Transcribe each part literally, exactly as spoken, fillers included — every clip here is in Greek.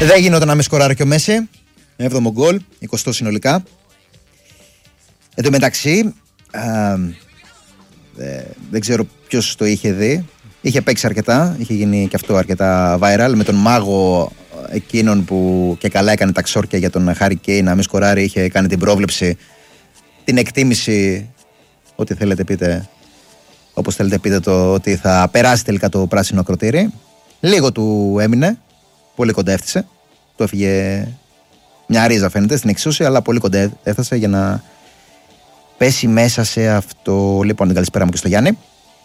Δεν γινόταν να με σκοράρει και ο Μέση. Έβδομο γκολ, εικοστό συνολικά. Εν τω μεταξύ, α, ε, δεν ξέρω ποιος το είχε δει. Είχε παίξει αρκετά, είχε γίνει και αυτό αρκετά viral. Με τον μάγο εκείνον που και καλά έκανε τα ξόρκια για τον Χάρι Κέιν να μην σκοράρει. Είχε κάνει την πρόβλεψη, την εκτίμηση, ό,τι θέλετε πείτε, όπως θέλετε πείτε το, ότι θα περάσει τελικά το πράσινο ακροτήρι. Λίγο του έμεινε, πολύ κοντά έφτασε. Του έφυγε μια ρίζα φαίνεται στην εξούσια, αλλά πολύ κοντά έφτασε για να πέσει μέσα σε αυτό. Λοιπόν, την καλησπέρα μου και στο Γιάννη.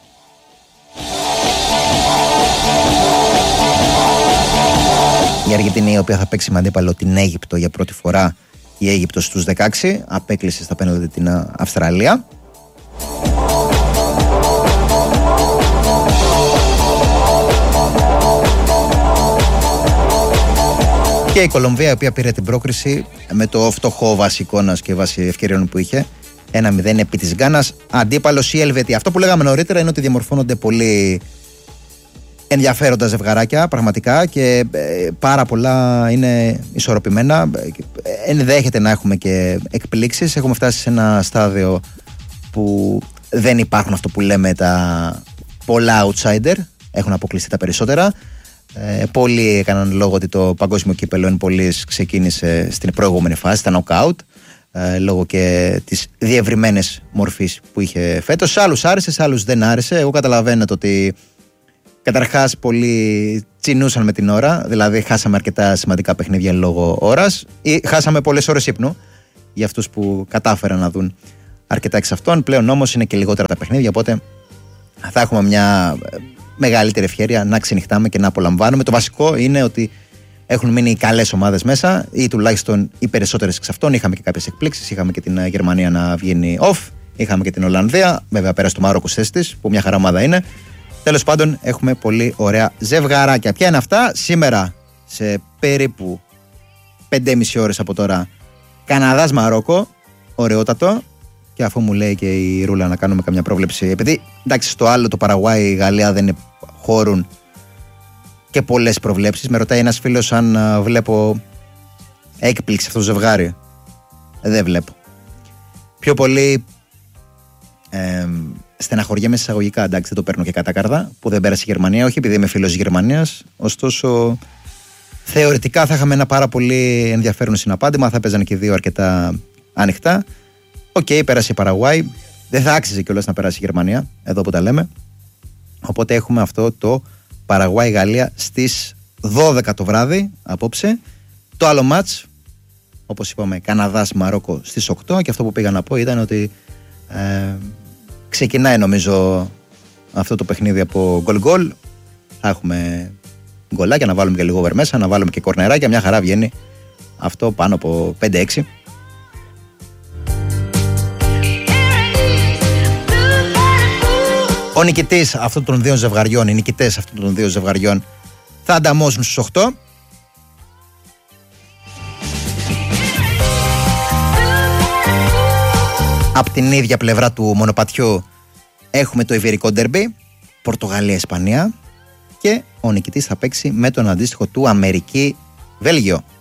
Η Αργεντινή, η οποία θα παίξει με αντίπαλο την Αίγυπτο για πρώτη φορά, η Αίγυπτος στους δεκαέξι, απέκλεισε στα πέναλτι την Αυστραλία. Και η Κολομβία, η οποία πήρε την πρόκριση με το φτωχό βάση εικόνας και βάση ευκαιριών που είχε, ένα μηδέν επί της Γκάνας, αντίπαλος η Ελβετία. Αυτό που λέγαμε νωρίτερα είναι ότι διαμορφώνονται πολύ ενδιαφέροντα ζευγαράκια πραγματικά και ε, πάρα πολλά είναι ισορροπημένα. Ενδέχεται να έχουμε και εκπλήξεις. Έχουμε φτάσει σε ένα στάδιο που δεν υπάρχουν αυτό που λέμε τα πολλά outsider. Έχουν αποκλειστεί τα περισσότερα. Ε, πολλοί έκαναν λόγο ότι το παγκόσμιο κύπελλο εν πολλοίς ξεκίνησε στην προηγούμενη φάση, τα knockout, ε, λόγω και της διευρυμένης μορφής που είχε φέτος. Σε άλλους άρεσε, σε άλλους δεν άρεσε. Εγώ καταλαβαίνετε ότι καταρχάς πολλοί τσινούσαν με την ώρα, δηλαδή χάσαμε αρκετά σημαντικά παιχνίδια λόγω ώρας ή χάσαμε πολλές ώρες ύπνου για αυτούς που κατάφεραν να δουν αρκετά εξ αυτών. Πλέον όμως είναι και λιγότερα τα παιχνίδια, οπότε θα έχουμε μια μεγαλύτερη ευκαιρία να ξενυχτάμε και να απολαμβάνουμε. Το βασικό είναι ότι έχουν μείνει καλές ομάδες μέσα ή τουλάχιστον οι περισσότερες εξ αυτών. Είχαμε και κάποιες εκπλήξεις, είχαμε και την Γερμανία να βγαίνει off, είχαμε και την Ολλανδία, βέβαια πέρασε το Μάροκο στις θέσεις της, που μια χαρά ομάδα είναι. Τέλος πάντων, έχουμε πολύ ωραία ζευγαράκια. Ποια είναι αυτά? Σήμερα, σε περίπου πέντε και μισή ώρες από τώρα, Καναδάς Μαρόκο, ωραιότατο. Και αφού μου λέει και η Ρούλα να κάνουμε καμιά πρόβλεψη, επειδή εντάξει, στο άλλο το Παραγουάι, η Γαλλία δεν χωρούν και πολλές προβλέψεις. Με ρωτάει ένας φίλος αν α, βλέπω έκπληξη αυτό το ζευγάρι. Ε, δεν βλέπω. Πιο πολύ ε, στεναχωριέμαι εισαγωγικά, εντάξει, δεν το παίρνω και κατά καρδά, που δεν πέρασε η Γερμανία, όχι επειδή είμαι φίλος της Γερμανίας. Ωστόσο, θεωρητικά θα είχαμε ένα πάρα πολύ ενδιαφέρον συναπάντημα, θα παίζανε και οι δύο αρκετά ανοιχτά. Οκ, okay, πέρασε η Παραγουάι. Δεν θα άξιζε κιόλας να περάσει η Γερμανία, εδώ που τα λέμε. Οπότε έχουμε αυτό το Παραγουάι-Γαλλία στις δώδεκα το βράδυ απόψε. Το άλλο μάτς, όπως είπαμε, Καναδάς-Μαρόκο στις οκτώ. Και αυτό που πήγα να πω ήταν ότι ε, ξεκινάει νομίζω αυτό το παιχνίδι από γκολ-γκολ. Θα έχουμε γκολάκια, να βάλουμε και λίγο over μέσα, να βάλουμε και κορνεράκια. Μια χαρά βγαίνει αυτό πάνω από πέντε έξι. Ο νικητής αυτών των δύο ζευγαριών, οι νικητές αυτών των δύο ζευγαριών θα ανταμώσουν στους οκτώ. Απ' την ίδια πλευρά του μονοπατιού έχουμε το Ιβηρικό Ντέρμπι, Πορτογαλία-Ισπανία, και ο νικητής θα παίξει με τον αντίστοιχο του Αμερική-Βέλγιο.